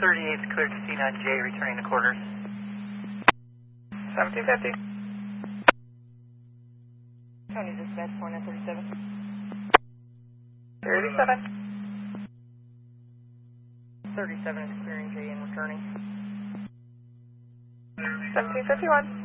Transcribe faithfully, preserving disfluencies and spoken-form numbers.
thirty-eight clear to C nine J, returning to quarters. seventeen fifty. County Dispatch, four nine thirty-seven. thirty-seven. thirty-seven is clearing J and returning. seventeen fifty-one.